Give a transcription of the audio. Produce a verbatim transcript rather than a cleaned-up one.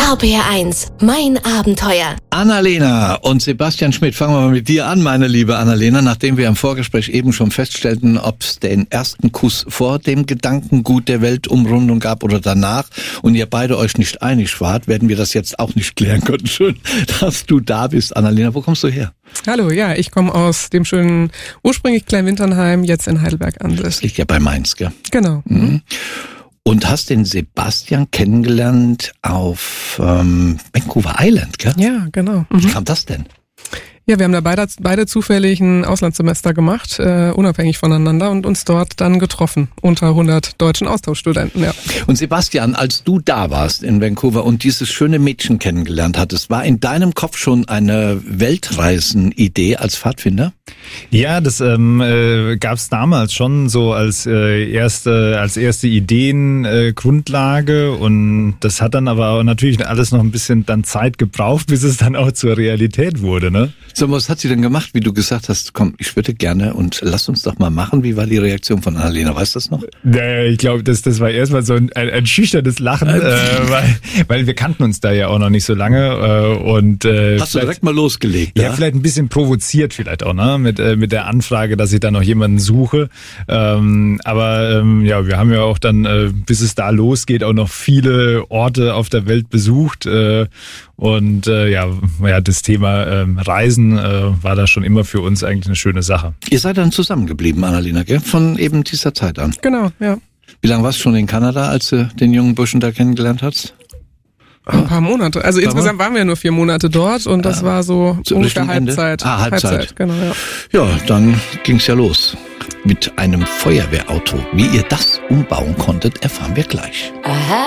R P R eins, mein Abenteuer. Annalena und Sebastian Schmidt, fangen wir mal mit dir an, meine liebe Annalena, nachdem wir im Vorgespräch eben schon feststellten, ob es den ersten Kuss vor dem Gedankengut der Weltumrundung gab oder danach und ihr beide euch nicht einig wart, werden wir das jetzt auch nicht klären können. Schön, dass du da bist, Annalena. Wo kommst du her? Hallo, ja, ich komme aus dem schönen, ursprünglich Kleinwinternheim, jetzt in Heidelberg an. Das liegt ja bei Mainz, gell? Genau. Mhm. Und hast den Sebastian kennengelernt auf ähm, Vancouver Island, gell? Ja, genau. Mhm. Wie Mhm. kam das denn? Ja, wir haben da beide, beide zufällig ein Auslandssemester gemacht, äh, unabhängig voneinander und uns dort dann getroffen, unter hundert deutschen Austauschstudenten, ja. Und Sebastian, als du da warst in Vancouver und dieses schöne Mädchen kennengelernt hattest, war in deinem Kopf schon eine Weltreisen-Idee als Pfadfinder? Ja, das ähm, äh, gab es damals schon so als äh, erste als erste Ideengrundlage äh, Grundlage und das hat dann aber natürlich alles noch ein bisschen dann Zeit gebraucht, bis es dann auch zur Realität wurde, ne? So, was hat sie denn gemacht, wie du gesagt hast, komm, ich würde gerne und lass uns doch mal machen. Wie war die Reaktion von Annalena, weißt du das noch? Nee, ich glaube, das, das war erstmal so ein, ein, ein schüchternes Lachen, äh, weil, weil wir kannten uns da ja auch noch nicht so lange. Äh, und äh, Hast du direkt mal losgelegt? Ja, ja, vielleicht ein bisschen provoziert vielleicht auch, ne, mit, äh, mit der Anfrage, dass ich da noch jemanden suche. Ähm, aber ähm, ja, wir haben ja auch dann, äh, bis es da losgeht, auch noch viele Orte auf der Welt besucht. Äh, und äh, ja, ja, das Thema ähm, Reisen äh, war da schon immer für uns eigentlich eine schöne Sache. Ihr seid dann zusammengeblieben, Annalena, gell? Von eben dieser Zeit an. Genau, ja. Wie lange warst du schon in Kanada, als du den jungen Burschen da kennengelernt hast? Ein paar Monate. Also insgesamt waren wir nur vier Monate dort und das Ah, war so so ungefähr Richtung Ende? Halbzeit. Ah, Halbzeit. Genau, ja. Ja, dann ging's ja los. Mit einem Feuerwehrauto. Wie ihr das umbauen konntet, erfahren wir gleich. Aha.